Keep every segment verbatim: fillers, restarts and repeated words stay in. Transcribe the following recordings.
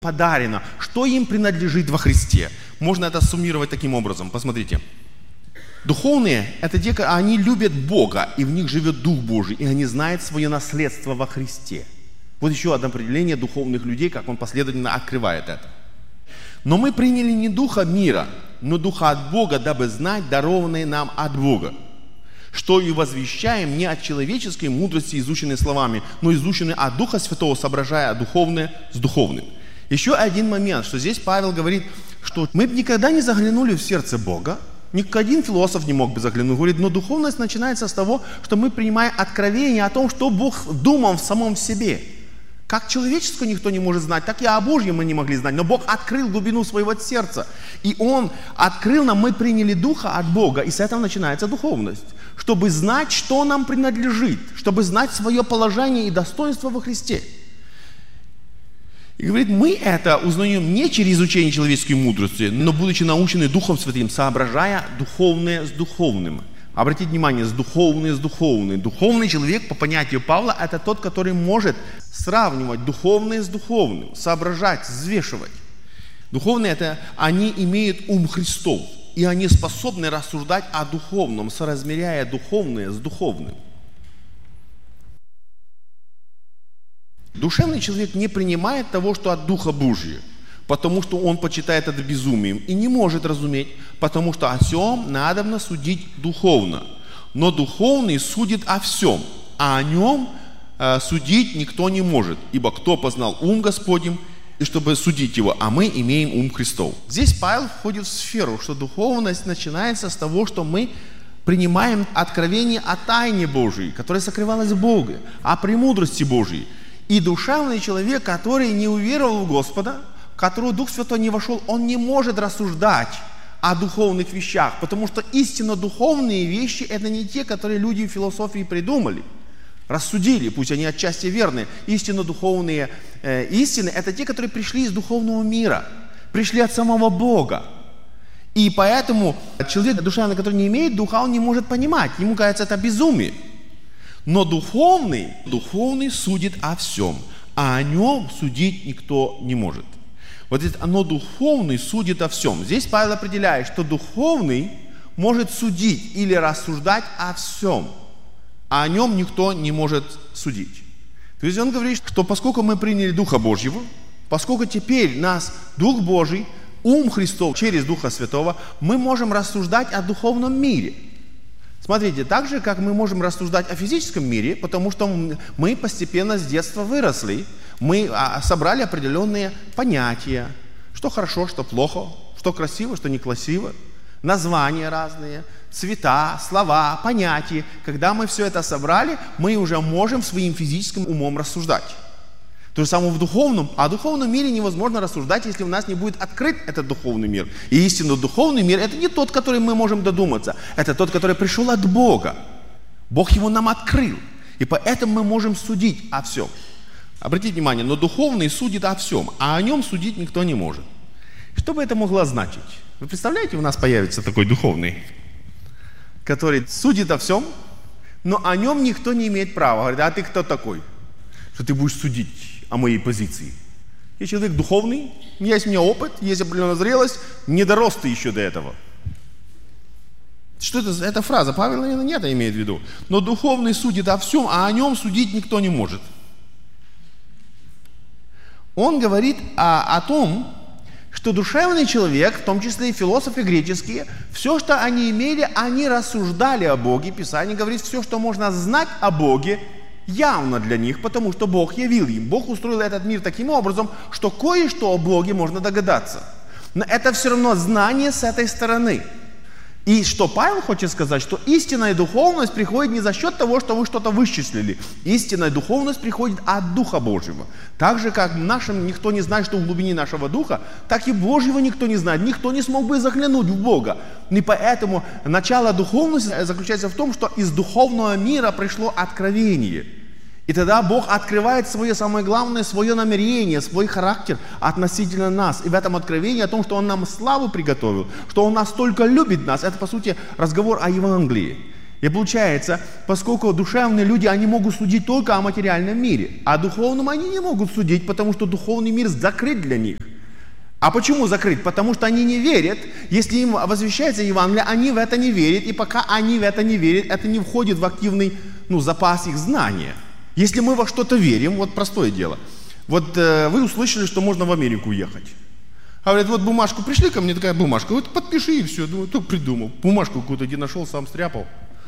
подарено, что им принадлежит во Христе. Можно это суммировать таким образом. Посмотрите. Духовные – это те, они любят Бога, и в них живет Дух Божий, и они знают свое наследство во Христе. Вот еще одно определение духовных людей, как он последовательно открывает это. Но мы приняли не духа мира, но духа от Бога, дабы знать дарованное нам от Бога. Что и возвещаем не от человеческой мудрости, изученной словами, но изученной от Духа Святого, соображая духовное с духовным. Еще один момент, что здесь Павел говорит, что мы никогда не заглянули в сердце Бога. Ни один философ не мог бы заглянуть. Говорит, но духовность начинается с того, что мы принимаем откровение о том, что Бог думал в самом себе. Как человеческое никто не может знать, так и о Божьем мы не могли знать. Но Бог открыл глубину своего сердца. И Он открыл нам, мы приняли Духа от Бога. И с этого начинается духовность. Чтобы знать, что нам принадлежит. Чтобы знать свое положение и достоинство во Христе. И говорит, мы это узнаем не через изучение человеческой мудрости, но будучи научены Духом Святым, соображая духовное с духовным. Обратите внимание, с духовное с духовным. Духовный человек, по понятию Павла, это тот, который может сравнивать духовное с духовным, соображать, взвешивать. Духовные это, они имеют ум Христов, и они способны рассуждать о духовном, соразмеряя духовное с духовным. Душевный человек не принимает того, что от Духа Божия, потому что он почитает это безумием и не может разуметь, потому что о всем надобно судить духовно. Но духовный судит о всем, а о нем э, судить никто не может, ибо кто познал ум Господень, и чтобы судить его, а мы имеем ум Христов. Здесь Павел входит в сферу, что духовность начинается с того, что мы принимаем откровение о тайне Божией, которая сокрывалась в Боге, о премудрости Божией. И душевный человек, который не уверовал в Господа, в которого Дух Святой не вошел, он не может рассуждать о духовных вещах, потому что истинно духовные вещи – это не те, которые люди в философии придумали, рассудили, пусть они отчасти верны. Истинно духовные э, истины – это те, которые пришли из духовного мира, пришли от самого Бога. И поэтому человек душевный, который не имеет духа, он не может понимать, ему кажется это безумие. Но духовный, духовный судит о всем, а о нем судить никто не может. Вот здесь оно духовный судит о всем. Здесь Павел определяет, что духовный может судить или рассуждать о всем, а о нем никто не может судить. То есть он говорит, что поскольку мы приняли Духа Божьего, поскольку теперь нас Дух Божий, ум Христов через Духа Святого, мы можем рассуждать о духовном мире. Смотрите, так же, как мы можем рассуждать о физическом мире, потому что мы постепенно с детства выросли, мы собрали определенные понятия, что хорошо, что плохо, что красиво, что некрасиво, названия разные, цвета, слова, понятия. Когда мы все это собрали, мы уже можем своим физическим умом рассуждать. То же самое в духовном. А о духовном мире невозможно рассуждать, если у нас не будет открыт этот духовный мир. И истинно духовный мир – это не тот, который мы можем додуматься. Это тот, который пришел от Бога. Бог его нам открыл. И поэтому мы можем судить о всем. Обратите внимание, но духовный судит о всем, а о нем судить никто не может. Что бы это могло значить? Вы представляете, у нас появится такой духовный, который судит о всем, но о нем никто не имеет права. Говорит, а ты кто такой, что ты будешь судить о моей позиции? Я человек духовный, есть у меня опыт, есть определенная зрелость, не дорос ты еще до этого. Что это за эта фраза? Павел, наверное, не это имеет в виду. Но духовный судит о всем, а о нем судить никто не может. Он говорит о, о том, что душевный человек, в том числе и философы греческие, все, что они имели, они рассуждали о Боге. Писание говорит, все, что можно знать о Боге, явно для них, потому что Бог явил им. Бог устроил этот мир таким образом, что кое-что о Боге можно догадаться. Но это все равно знание с этой стороны. И что Павел хочет сказать, что истинная духовность приходит не за счет того, что вы что-то вычислили. Истинная духовность приходит от Духа Божьего. Так же, как в нашем никто не знает, что в глубине нашего Духа, так и Божьего никто не знает. Никто не смог бы заглянуть в Бога. И поэтому начало духовности заключается в том, что из духовного мира пришло откровение. И тогда Бог открывает свое самое главное, свое намерение, свой характер относительно нас. И в этом откровении о том, что Он нам славу приготовил, что Он настолько любит нас, это по сути разговор о Евангелии. И получается, поскольку душевные люди, они могут судить только о материальном мире, а о духовном они не могут судить, потому что духовный мир закрыт для них. А почему закрыт? Потому что они не верят. Если им возвещается Евангелие, они в это не верят. И пока они в это не верят, это не входит в активный ну, запас их знания. Если мы во что-то верим, вот простое дело. Вот э, вы услышали, что можно в Америку уехать. А говорят, вот бумажку, пришли ко мне такая бумажка, вот подпиши и все. Думаю, только придумал. Бумажку какую-то где нашел, сам стряпал.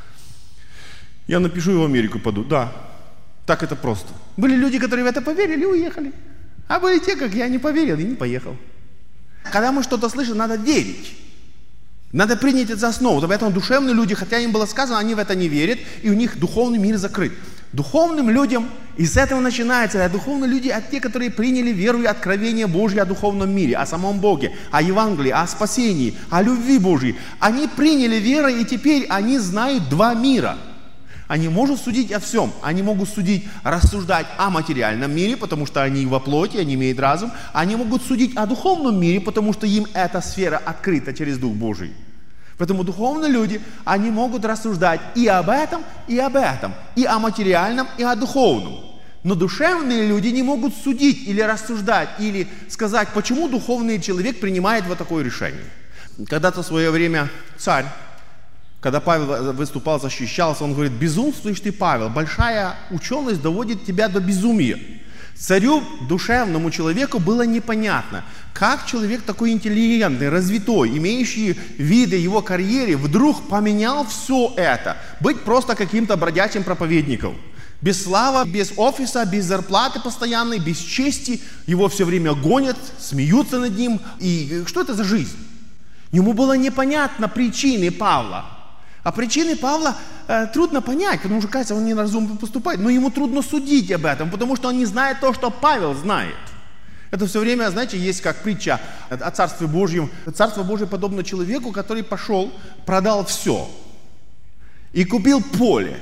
Я напишу и в Америку пойду. Да, так это просто. Были люди, которые в это поверили и уехали. А были те, как я, не поверил и не поехал. Когда мы что-то слышим, надо верить. Надо принять это за основу. Поэтому душевные люди, хотя им было сказано, они в это не верят, и у них духовный мир закрыт. Духовным людям, и с этого начинается, а духовные люди, а те, которые приняли веру и откровение Божье о духовном мире, о самом Боге, о Евангелии, о спасении, о любви Божьей. Они приняли веру, и теперь они знают два мира. Они могут судить о всем. Они могут судить, рассуждать о материальном мире, потому что они во плоти, они имеют разум. Они могут судить о духовном мире, потому что им эта сфера открыта через Дух Божий. Поэтому духовные люди, они могут рассуждать и об этом, и об этом, и о материальном, и о духовном. Но душевные люди не могут судить или рассуждать, или сказать, почему духовный человек принимает вот такое решение. Когда-то в свое время царь, когда Павел выступал, защищался, он говорит, безумствуешь ты, Павел, большая ученость доводит тебя до безумия. Царю, душевному человеку было непонятно, как человек такой интеллигентный, развитой, имеющий виды его карьере, вдруг поменял все это, быть просто каким-то бродячим проповедником. Без славы, без офиса, без зарплаты постоянной, без чести, его все время гонят, смеются над ним. И что это за жизнь? Ему было непонятно причины Павла. А причины Павла э, трудно понять, потому что, кажется, он неразумно поступает. Но ему трудно судить об этом, потому что он не знает то, что Павел знает. Это все время, знаете, есть как притча о Царстве Божьем. Царство Божье подобно человеку, который пошел, продал все и купил поле.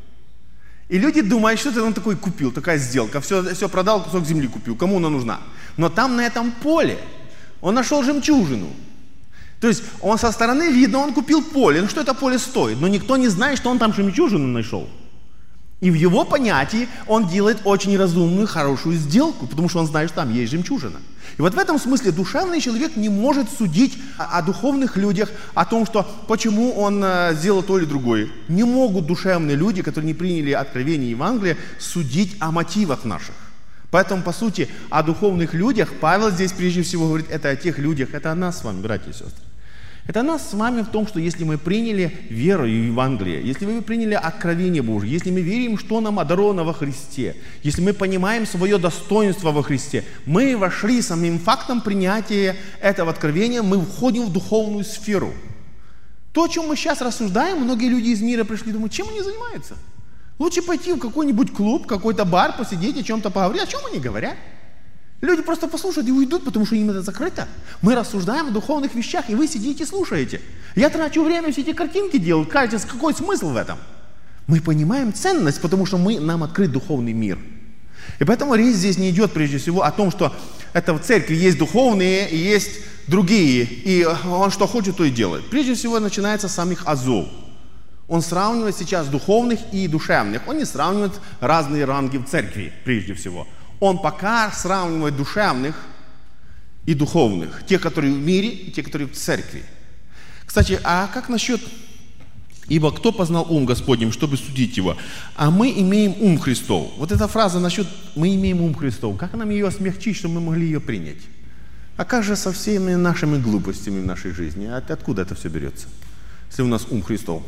И люди думают, что это он такой купил, такая сделка. Все, все продал, кусок земли купил, кому она нужна. Но там, на этом поле, он нашел жемчужину. То есть он со стороны видно, он купил поле. Ну что это поле стоит? Но никто не знает, что он там жемчужину нашел. И в его понятии он делает очень разумную, хорошую сделку, потому что он знает, что там есть жемчужина. И вот в этом смысле душевный человек не может судить о, о духовных людях, о том, что почему он э, сделал то или другое. Не могут душевные люди, которые не приняли откровение Евангелия, судить о мотивах наших. Поэтому, по сути, о духовных людях Павел здесь прежде всего говорит, это о тех людях, это о нас с вами, братья и сестры. Это о нас с вами в том, что если мы приняли веру и Евангелие, если мы приняли откровение Божье, если мы верим, что нам одаровано во Христе, если мы понимаем свое достоинство во Христе, мы вошли самим фактом принятия этого откровения, мы входим в духовную сферу. То, о чем мы сейчас рассуждаем, многие люди из мира пришли и думают, чем они занимаются? Лучше пойти в какой-нибудь клуб, какой-то бар, посидеть, о чем-то поговорить. О чем они говорят? Люди просто послушают и уйдут, потому что им это закрыто. Мы рассуждаем о духовных вещах, и вы сидите и слушаете. Я трачу время, все эти картинки делаю. Кажется, какой смысл в этом? Мы понимаем ценность, потому что мы, нам открыт духовный мир. И поэтому речь здесь не идет прежде всего о том, что это в церкви есть духовные и есть другие. И он что хочет, то и делает. Прежде всего начинается с самих азов. Он сравнивает сейчас духовных и душевных. Он не сравнивает разные ранги в церкви, прежде всего. Он пока сравнивает душевных и духовных. Те, которые в мире, и те, которые в церкви. Кстати, а как насчет... Ибо кто познал ум Господним, чтобы судить его? А мы имеем ум Христов. Вот эта фраза насчет «мы имеем ум Христов». Как нам ее смягчить, чтобы мы могли ее принять? А как же со всеми нашими глупостями в нашей жизни? Откуда это все берется, если у нас ум Христов?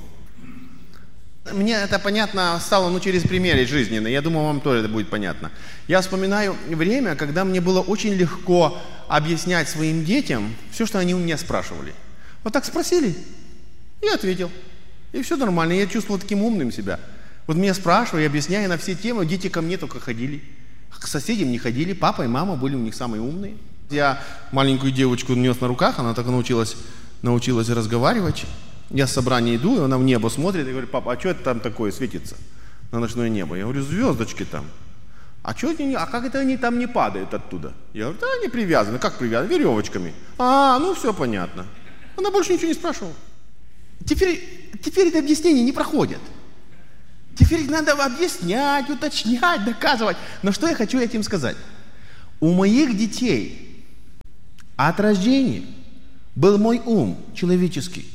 Мне это понятно стало ну, через примеры жизненные. Я думаю, вам тоже это будет понятно. Я вспоминаю время, когда мне было очень легко объяснять своим детям все, что они у меня спрашивали. Вот так спросили, и ответил. И все нормально. Я чувствовал таким умным себя. Вот меня спрашивали, объясняя на все темы, дети ко мне только ходили. К соседям не ходили. Папа и мама были у них самые умные. Я маленькую девочку нес на руках, она так научилась, научилась разговаривать. Я с собрания иду, и она в небо смотрит и говорит, папа, а что это там такое светится на ночное небо? Я говорю, звездочки там. А, что они, а как это они там не падают оттуда? Я говорю, да они привязаны. Как привязаны? Веревочками. А, ну все понятно. Она больше ничего не спрашивала. Теперь теперь это объяснение не проходит. Теперь их надо объяснять, уточнять, доказывать. Но что я хочу этим сказать? У моих детей от рождения был мой ум человеческий.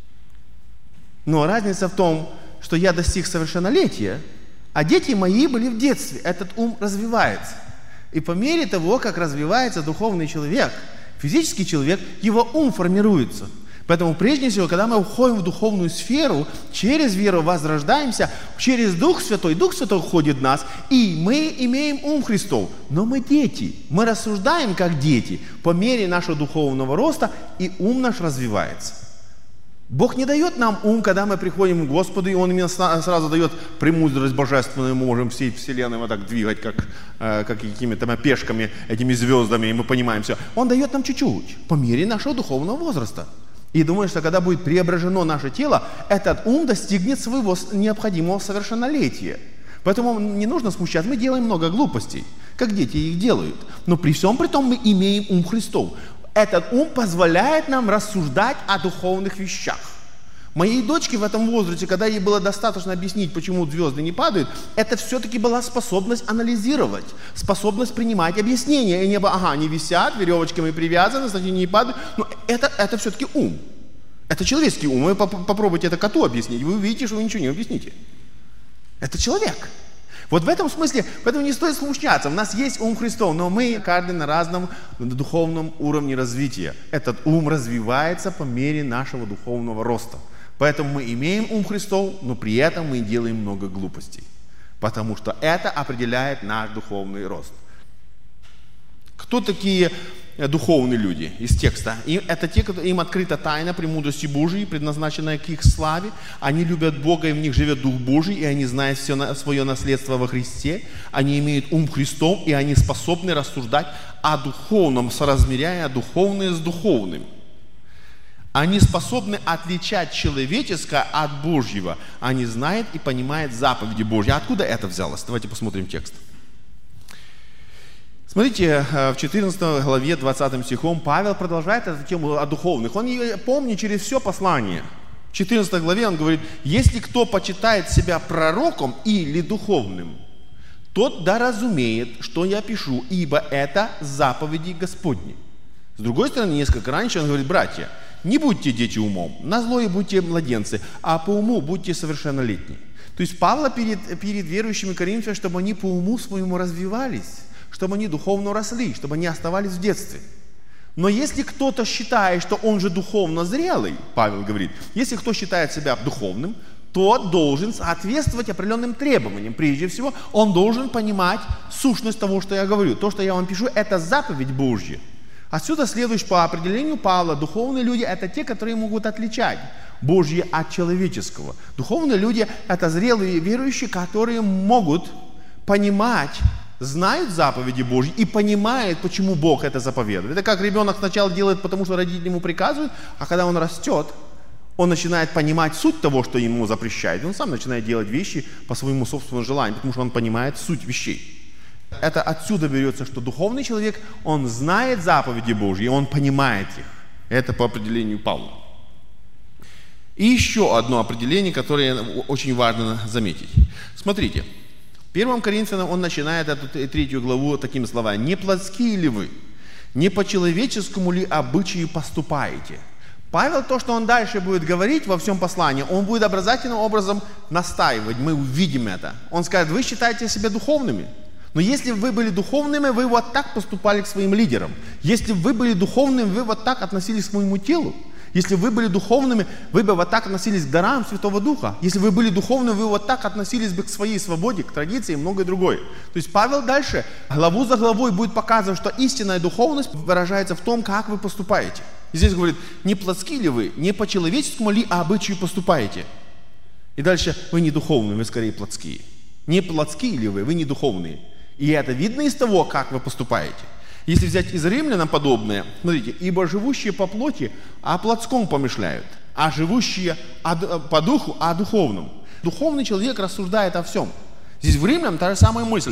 Но разница в том, что я достиг совершеннолетия, а дети мои были в детстве. Этот ум развивается. И по мере того, как развивается духовный человек, физический человек, его ум формируется. Поэтому прежде всего, когда мы уходим в духовную сферу, через веру возрождаемся, через Дух Святой, Дух Святой входит в нас, и мы имеем ум Христов. Но мы дети, мы рассуждаем как дети по мере нашего духовного роста, и ум наш развивается. Бог не дает нам ум, когда мы приходим к Господу, и Он именно сразу дает премудрость божественную, мы можем всей вселенной вот так двигать, как, как какими-то пешками, этими звездами, и мы понимаем все. Он дает нам чуть-чуть, по мере нашего духовного возраста. И думаю, что когда будет преображено наше тело, этот ум достигнет своего необходимого совершеннолетия. Поэтому не нужно смущаться, мы делаем много глупостей, как дети их делают. Но при всем при том мы имеем ум Христов. Этот ум позволяет нам рассуждать о духовных вещах. Моей дочке в этом возрасте, когда ей было достаточно объяснить, почему звезды не падают, это все-таки была способность анализировать, способность принимать объяснения. И не было, ага, они висят, веревочками привязаны, значит, они не падают. Но это, это все-таки ум. Это человеческий ум. Вы попробуйте это коту объяснить, вы увидите, что вы ничего не объясните. Это человек. Вот в этом смысле, поэтому не стоит смущаться. У нас есть ум Христов, но мы каждый на разном духовном уровне развития. Этот ум развивается по мере нашего духовного роста. Поэтому мы имеем ум Христов, но при этом мы делаем много глупостей. Потому что это определяет наш духовный рост. Кто такие духовные люди из текста? Им, это те, им открыта тайна премудрости Божией, предназначенная к их славе. Они любят Бога, и в них живет Дух Божий, и они знают все свое наследство во Христе. Они имеют ум Христов, и они способны рассуждать о духовном, соразмеряя духовное с духовным. Они способны отличать человеческое от Божьего. Они знают и понимают заповеди Божьи. А откуда это взялось? Давайте посмотрим текст. Смотрите, в четырнадцатой главе, двадцатым стихом, Павел продолжает эту тему о духовных. Он ее помнит через все послание. В четырнадцатой главе он говорит: «Если кто почитает себя пророком или духовным, тот да разумеет, что я пишу, ибо это заповеди Господни». С другой стороны, несколько раньше он говорит: «Братья, не будьте дети умом, на злое будьте младенцы, а по уму будьте совершеннолетние». То есть Павел перед, перед верующими коринфянами, чтобы они по уму своему развивались, чтобы они духовно росли, чтобы они оставались в детстве. Но если кто-то считает, что он же духовно зрелый, Павел говорит, если кто считает себя духовным, то должен соответствовать определенным требованиям. Прежде всего, он должен понимать сущность того, что я говорю. То, что я вам пишу, это заповедь Божья. Отсюда следуешь по определению Павла, духовные люди – это те, которые могут отличать Божье от человеческого. Духовные люди – это зрелые верующие, которые могут понимать, знают заповеди Божьи и понимают, почему Бог это заповедует. Это как ребенок сначала делает, потому что родители ему приказывают, а когда он растет, он начинает понимать суть того, что ему запрещают. Он сам начинает делать вещи по своему собственному желанию, потому что он понимает суть вещей. Это отсюда берется, что духовный человек, он знает заповеди Божьи, он понимает их. Это по определению Павла. И еще одно определение, которое очень важно заметить. Смотрите, в первом Коринфянам он начинает эту третью главу такими словами: «Не плотские ли вы? Не по человеческому ли обычаю поступаете?» Павел, то, что он дальше будет говорить во всем послании, он будет образовательным образом настаивать, мы увидим это. Он скажет: вы считаете себя духовными? Но если вы были духовными, вы вот так поступали к своим лидерам. Если вы были духовными, вы вот так относились к моему телу. Если вы были духовными, вы бы вот так относились к дарам Святого Духа. Если вы были духовными, вы вот так относились бы к своей свободе, к традиции и многое другое. То есть Павел дальше, главу за главой, будет показывать, что истинная духовность выражается в том, как вы поступаете. И здесь говорит: не плотские ли вы, не по человеческому ли обычаю поступаете? И дальше: вы не духовные, вы скорее плотские. Не плотские ли вы, вы не духовные. И это видно из того, как вы поступаете. Если взять из Римлянам подобное, смотрите: ибо живущие по плоти о плотском помышляют, а живущие по духу о духовном. Духовный человек рассуждает о всем. Здесь в Римлянам та же самая мысль,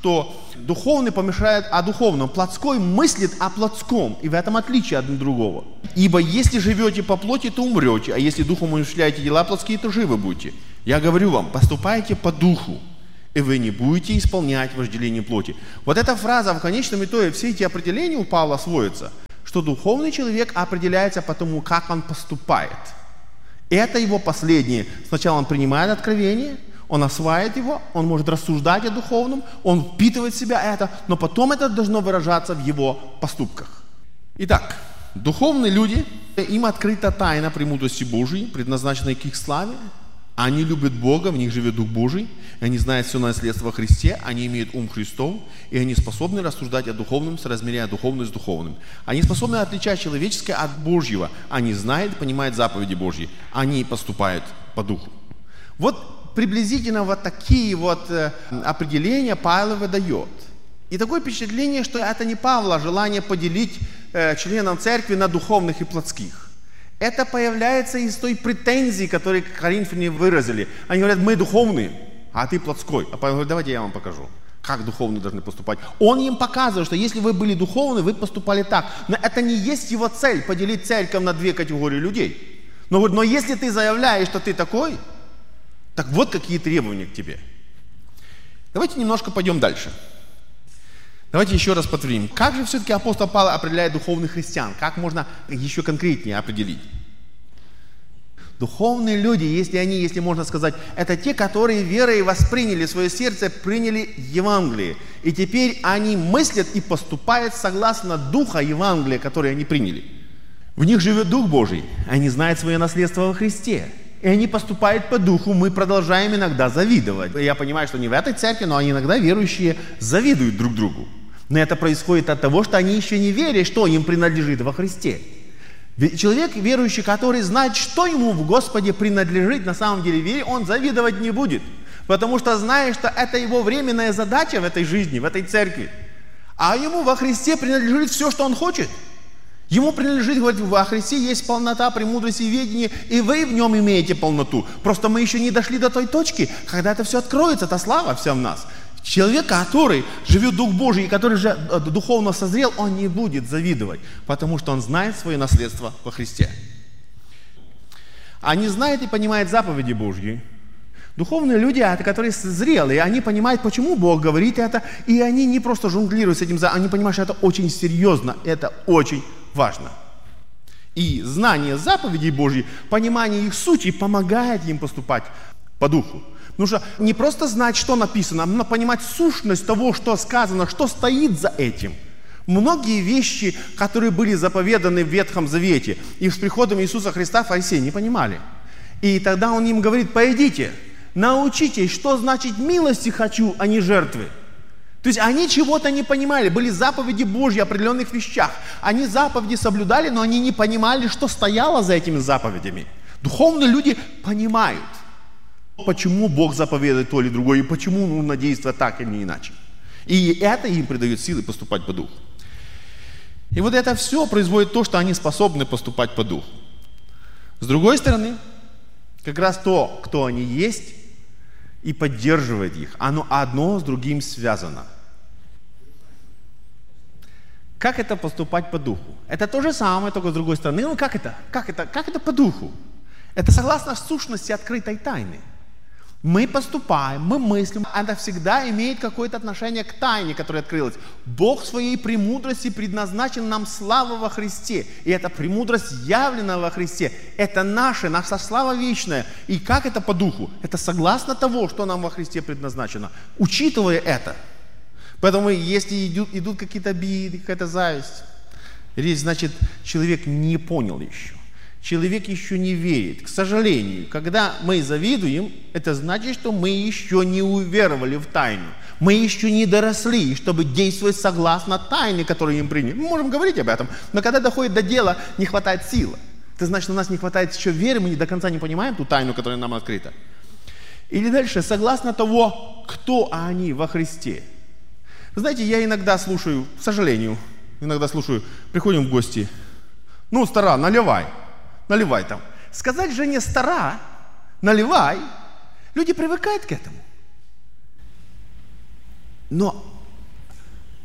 что духовный помешает о духовном. Плотской мыслит о плотском, и в этом отличие от другого. Ибо если живете по плоти, то умрете, а если духом умышляете дела плотские, то живы будете. Я говорю вам, поступайте по духу, и вы не будете исполнять вожделение плоти. Вот эта фраза в конечном итоге, все эти определения у Павла сводятся, что духовный человек определяется по тому, как он поступает. Это его последнее. Сначала он принимает откровение, он осваивает его, он может рассуждать о духовном, он впитывает в себя это, но потом это должно выражаться в его поступках. Итак, духовные люди, им открыта тайна премудрости Божией, предназначенной к их славе. Они любят Бога, в них живет Дух Божий, они знают все наследство во Христе, они имеют ум Христов, и они способны рассуждать о духовном, соразмеряя духовное с духовным. Они способны отличать человеческое от Божьего. Они знают, понимают заповеди Божьи. Они поступают по духу. Вот приблизительно вот такие вот э, определения Павел выдает. И такое впечатление, что это не Павла желание поделить э, членам церкви на духовных и плотских. Это появляется из той претензии, которую коринфяне выразили. Они говорят, мы духовные, а ты плотской. А Павел говорит, давайте я вам покажу, как духовные должны поступать. Он им показывает, что если вы были духовны, вы поступали так. Но это не есть его цель, поделить церковь на две категории людей. Но, говорит, но если ты заявляешь, что ты такой, так вот какие требования к тебе. Давайте немножко пойдем дальше. Давайте еще раз повторим. Как же все-таки апостол Павел определяет духовных христиан? Как можно еще конкретнее определить? Духовные люди, если они, если можно сказать, это те, которые верой восприняли свое сердце, приняли Евангелие. И теперь они мыслят и поступают согласно духа Евангелия, который они приняли. В них живет Дух Божий. Они знают свое наследство во Христе. И они поступают по духу, мы продолжаем иногда завидовать. Я понимаю, что не в этой церкви, но они иногда, верующие, завидуют друг другу. Но это происходит от того, что они еще не верят, что им принадлежит во Христе. Ведь человек, верующий, который знает, что ему в Господе принадлежит, на самом деле вере, он завидовать не будет. Потому что знает, что это его временная задача в этой жизни, в этой церкви. А ему во Христе принадлежит все, что он хочет. Ему принадлежит, говорит, во Христе есть полнота, премудрости и ведения, и вы в нем имеете полноту. Просто мы еще не дошли до той точки, когда это все откроется, та слава вся в нас. Человек, который живет Дух Божий, и который же духовно созрел, он не будет завидовать, потому что он знает свое наследство во Христе. Они знают и понимают заповеди Божьи. Духовные люди, это которые зрелые, они понимают, почему Бог говорит это, и они не просто жонглируют с этим, они понимают, что это очень серьезно, это очень важно. И знание заповедей Божьих, понимание их сути помогает им поступать по духу. Потому что не просто знать, что написано, но понимать сущность того, что сказано, что стоит за этим. Многие вещи, которые были заповеданы в Ветхом Завете, и с приходом Иисуса Христа фарисеи не понимали. И тогда Он им говорит, пойдите, научитесь, что значит милости хочу, а не жертвы. То есть они чего-то не понимали, были заповеди Божьи о определенных вещах. Они заповеди соблюдали, но они не понимали, что стояло за этими заповедями. Духовные люди понимают, почему Бог заповедует то или другое, и почему нужно действовать так или иначе. И это им придает силы поступать по духу. И вот это все производит то, что они способны поступать по духу. С другой стороны, как раз то, кто они есть, и поддерживает их, оно одно с другим связано. Как это поступать по духу? Это то же самое, только с другой стороны. Ну как это? Как это? Как это по духу? Это согласно сущности открытой тайны. Мы поступаем, мы мыслим, это всегда имеет какое-то отношение к тайне, которая открылась. Бог в своей премудрости предназначил нам славу во Христе. И эта премудрость явлена во Христе. Это наша, наша слава вечная. И как это по духу? Это согласно того, что нам во Христе предназначено. Учитывая это. Поэтому если идут, идут какие-то обиды, какая-то зависть, речь, значит, человек не понял еще. Человек еще не верит. К сожалению, когда мы завидуем, это значит, что мы еще не уверовали в тайну. Мы еще не доросли, чтобы действовать согласно тайне, которую им приняли. Мы можем говорить об этом, но когда доходит до дела, не хватает силы. Это значит, у нас не хватает еще веры, мы не до конца не понимаем ту тайну, которая нам открыта. Или дальше, согласно того, кто они во Христе. Вы знаете, я иногда слушаю, к сожалению, иногда слушаю, приходим в гости, ну, стара, наливай. Наливай там. Сказать жене стара, наливай, люди привыкают к этому. Но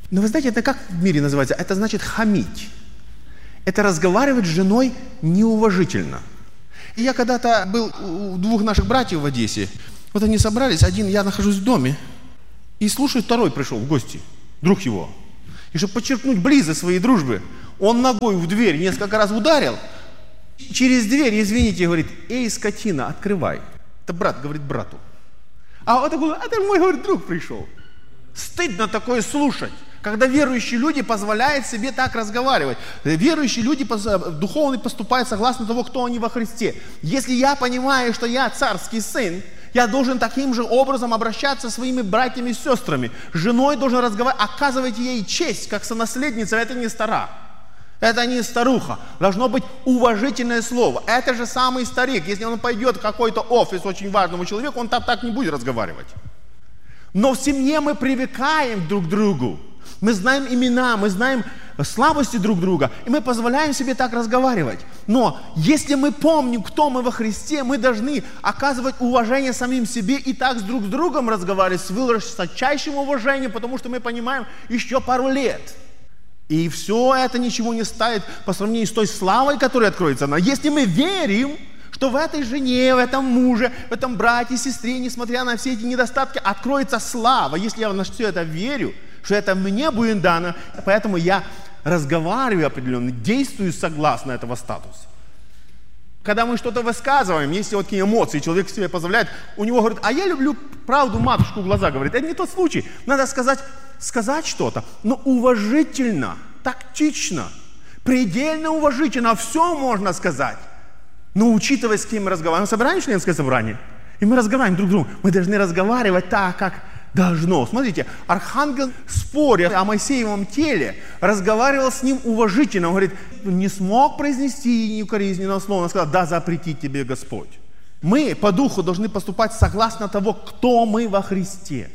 Но вы знаете, это как в мире называется? Это значит хамить. Это разговаривать с женой неуважительно. И я когда-то был у двух наших братьев в Одессе. Вот они собрались, один, я нахожусь в доме, и слушаю, второй пришел в гости, друг его. И чтобы подчеркнуть близость своей дружбы, он ногой в дверь несколько раз ударил. Через дверь, извините, говорит: эй, скотина, открывай. Это брат говорит брату. А вот такой: это мой, говорит, друг пришел. Стыдно такое слушать, когда верующие люди позволяют себе так разговаривать. Верующие люди духовные поступают согласно того, кто они во Христе. Если я понимаю, что я царский сын, я должен таким же образом обращаться со своими братьями и сестрами. С женой должен разговаривать, оказывать ей честь, как сонаследница, это не стара. Это не старуха. Должно быть уважительное слово. Это же самый старик. Если он пойдет в какой-то офис очень важному человеку, он там так не будет разговаривать. Но в семье мы привыкаем друг к другу. Мы знаем имена, мы знаем слабости друг друга, и мы позволяем себе так разговаривать. Но если мы помним, кто мы во Христе, мы должны оказывать уважение самим себе и так с друг с другом разговаривать с высочайшим уважением, потому что мы понимаем еще пару лет. И все это ничего не стоит по сравнению с той славой, которая откроется нам. Если мы верим, что в этой жене, в этом муже, в этом брате, сестре, несмотря на все эти недостатки, откроется слава. Если я на все это верю, что это мне будет дано, поэтому я разговариваю определенно, действую согласно этого статуса. Когда мы что-то высказываем, если вот такие эмоции, человек себе позволяет, у него говорит: а я люблю правду матушку в глаза, говорит. Это не тот случай. Надо сказать, сказать что-то, но уважительно, тактично, предельно уважительно. Все можно сказать. Но учитывая, с кем мы разговариваем. Мы собираем членское собрание, и мы разговариваем друг с другом. Мы должны разговаривать так, как должно. Смотрите, архангел, споря о Моисеевом теле, разговаривал с ним уважительно. Он говорит: не смог произнести неукоризненного слова. Он сказал: да запретит тебе Господь. Мы по духу должны поступать согласно того, кто мы во Христе.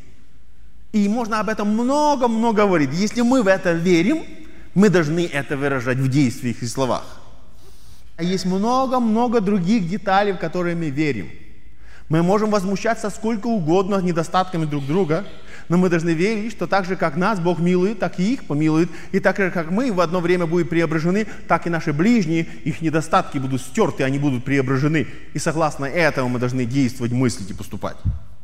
И можно об этом много-много говорить. Если мы в это верим, мы должны это выражать в действиях и словах. А есть много-много других деталей, в которые мы верим. Мы можем возмущаться сколько угодно недостатками друг друга, но мы должны верить, что так же, как нас Бог милует, так и их помилует. И так же, как мы в одно время будем преображены, так и наши ближние, их недостатки будут стерты, они будут преображены. И согласно этому мы должны действовать, мыслить и поступать.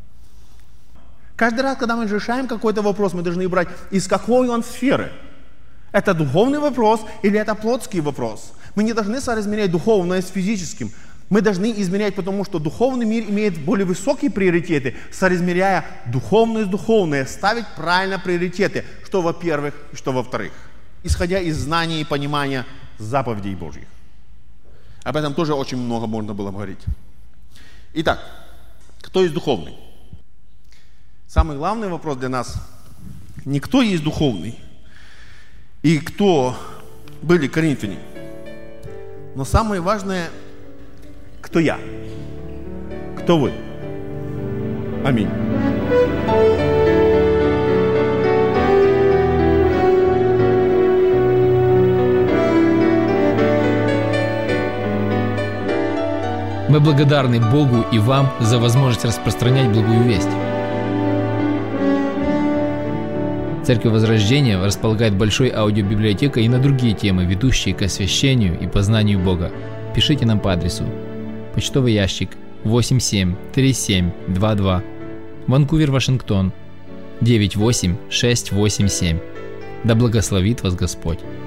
Каждый раз, когда мы решаем какой-то вопрос, мы должны брать, из какой он сферы. Это духовный вопрос или это плотский вопрос. Мы не должны соразмерять духовное с физическим. Мы должны измерять, потому что духовный мир имеет более высокие приоритеты, соразмеряя духовное с духовное, ставить правильно приоритеты, что во-первых, что во-вторых, исходя из знания и понимания заповедей Божьих. Об этом тоже очень много можно было говорить. Итак, кто есть духовный? Самый главный вопрос для нас – не кто есть духовный и кто были коринфяне, но самое важное – кто я? Кто вы? Аминь. Мы благодарны Богу и вам за возможность распространять благую весть. Церковь Возрождения располагает большой аудиобиблиотекой и на другие темы, ведущие к освящению и познанию Бога. Пишите нам по адресу: почтовый ящик восемь семь три семь два два, Ванкувер, Вашингтон девять восемь шесть восемь семь. Да благословит вас Господь!